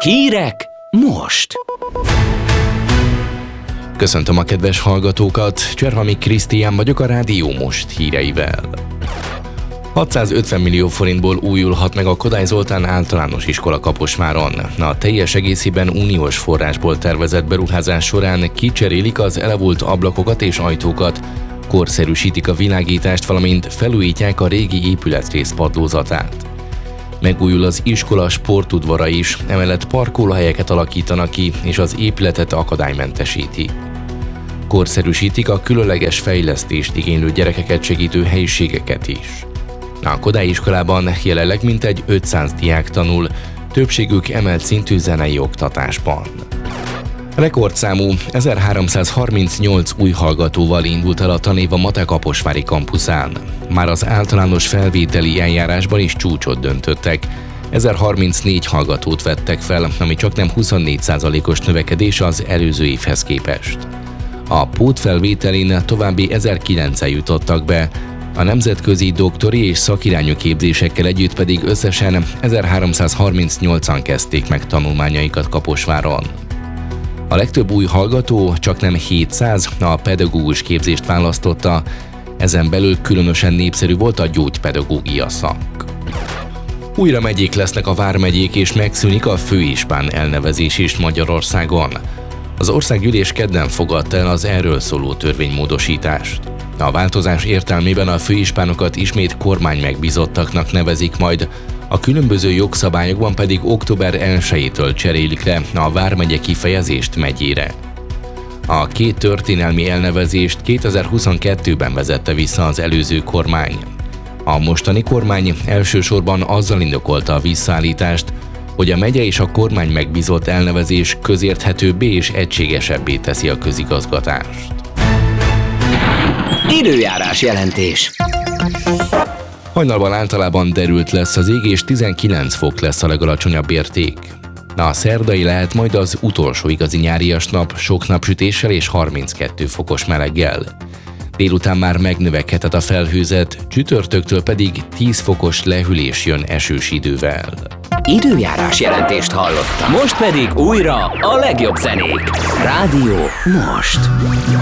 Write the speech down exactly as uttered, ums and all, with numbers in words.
Hírek most! Köszöntöm a kedves hallgatókat, Cserhami Krisztián vagyok a Rádió Most híreivel. hatszázötven millió forintból újulhat meg a Kodály Zoltán általános iskola Kaposváron. A teljes egészében uniós forrásból tervezett beruházás során kicserélik az elavult ablakokat és ajtókat, korszerűsítik a világítást, valamint felújítják a régi épületrész padlózatát. Megújul az iskola sportudvara is, emellett parkolóhelyeket alakítanak ki, és az épületet akadálymentesíti. Korszerűsítik a különleges fejlesztést igénylő gyerekeket segítő helyiségeket is. A Kodály iskolában jelenleg mintegy ötszáz diák tanul, többségük emelt szintű zenei oktatásban. Rekordszámú ezerháromszázharmincnyolc új hallgatóval indult el a tanév a MATE kaposvári kampuszán. Már az általános felvételi eljárásban is csúcsot döntöttek. ezerharmincnégy hallgatót vettek fel, ami csaknem huszonnégy százalékos növekedés az előző évhez képest. A pótfelvételin további ezerkilencen jutottak be, a nemzetközi doktori és szakirányú képzésekkel együtt pedig összesen ezerháromszázharmincnyolcan kezdték meg tanulmányaikat Kaposváron. A legtöbb új hallgató, csaknem hétszáz, a pedagógus képzést választotta, ezen belül különösen népszerű volt a gyógypedagógia szak. Újra megyék lesznek a vármegyék, és megszűnik a főispán elnevezés is Magyarországon. Az országgyűlés kedden fogadta el az erről szóló törvénymódosítást. A változás értelmében a főispánokat ismét kormánymegbízottaknak nevezik majd, a különböző jogszabályokban pedig október elsejétől cserélik le a vármegye kifejezést megyére. A két történelmi elnevezést kétezer-huszonkettőben vezette vissza az előző kormány. A mostani kormány elsősorban azzal indokolta a visszaállítást, hogy a megye és a kormány megbízott elnevezés közérthetőbbé és egységesebbé teszi a közigazgatást. Időjárás jelentés. Hajnalban általában derült lesz az ég, és tizenkilenc fok lesz a legalacsonyabb érték. A szerdai lehet majd az utolsó igazi nyárias nap, sok napsütéssel és harminckettő fokos meleggel. Délután már megnövekedhet a felhőzet, csütörtöktől pedig tíz fokos lehűlés jön esős idővel. Időjárás jelentést hallottam. Most pedig újra a legjobb zenék. Rádió Most.